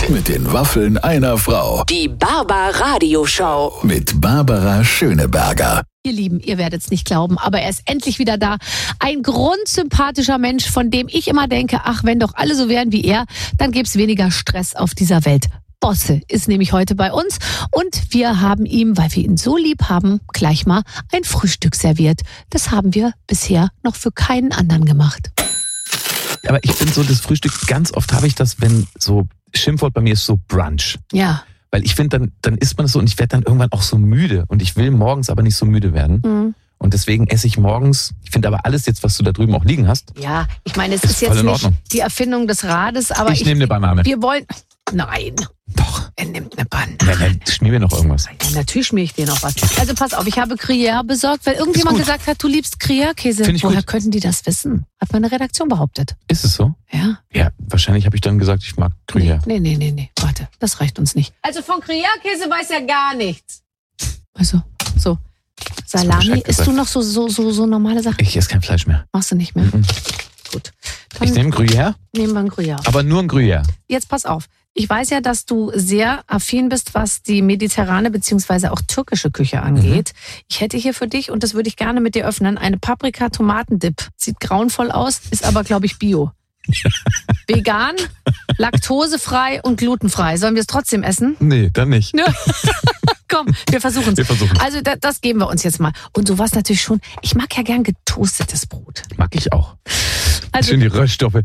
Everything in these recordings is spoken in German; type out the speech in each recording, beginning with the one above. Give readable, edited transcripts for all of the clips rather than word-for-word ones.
mit den Waffeln einer Frau. Die Barbara-Radio-Show. Mit Barbara Schöneberger. Ihr Lieben, ihr werdet es nicht glauben, aber er ist endlich wieder da. Ein grundsympathischer Mensch, von dem ich immer denke, ach, wenn doch alle so wären wie er, dann gäbe es weniger Stress auf dieser Welt. Bosse ist nämlich heute bei uns und wir haben ihm, weil wir ihn so lieb haben, gleich mal ein Frühstück serviert. Das haben wir bisher noch für keinen anderen gemacht. Aber ich finde so, das Frühstück, ganz oft habe ich das, wenn so, Schimpfwort bei mir ist so Brunch. Ja. Weil ich finde, dann isst man das so und ich werde dann irgendwann auch so müde. Und ich will morgens aber nicht so müde werden. Mhm. Und deswegen esse ich morgens, ich finde aber alles jetzt, was du da drüben auch liegen hast. Ja, ich meine, es ist jetzt nicht die Erfindung des Rades, aber ich nehme eine Banane. Wir wollen... Nein. Doch. Er nimmt eine Banane. Nein, schmier mir noch irgendwas. Ja, natürlich schmier ich dir noch was. Also pass auf, ich habe Gruyère besorgt, weil irgendjemand gesagt hat, du liebst Gruyère-Käse. Woher könnten die das wissen? Hat meine Redaktion behauptet. Ist es so? Ja. Ja, wahrscheinlich habe ich dann gesagt, ich mag Gruyère. Nee. Warte, das reicht uns nicht. Also von Gruyère-Käse weiß er gar nichts. Also, so. Salami, isst du noch so normale Sachen? Ich esse kein Fleisch mehr. Machst du nicht mehr? Mhm. Gut. Dann Ich nehme Gruyère. nehmen wir ein Gruyère. Aber nur ein Gruyère. Jetzt pass auf. Ich weiß ja, dass du sehr affin bist, was die mediterrane bzw. auch türkische Küche angeht. Ich hätte hier für dich, und das würde ich gerne mit dir öffnen, eine Paprika-Tomatendip. Sieht grauenvoll aus, ist aber, glaube ich, bio. Vegan, laktosefrei und glutenfrei. Sollen wir es trotzdem essen? Nee, dann nicht. Ja. Komm, wir versuchen es. Also das geben wir uns jetzt mal. Und du warst natürlich schon, ich mag ja gern getoastetes Brot. Mag ich auch. Also, schön die Röststoffe.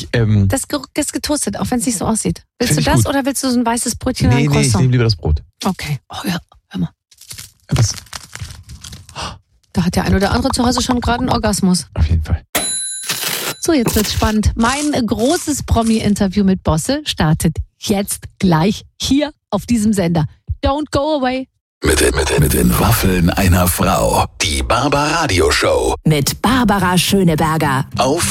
das getoastet, auch wenn es nicht so aussieht. Willst du das oder willst du so ein weißes Brötchen oder ein Nee, ich Croissant? nehme lieber das Brot. Okay. Oh ja, hör mal. Was? Da hat der ein oder andere zu Hause schon gerade einen Orgasmus. Auf jeden Fall. So, jetzt wird's spannend. Mein großes Promi-Interview mit Bosse startet jetzt gleich hier auf diesem Sender. Don't go away. Mit den Waffeln einer Frau. Die Barbara-Radio-Show. Mit Barbara Schöneberger. Auf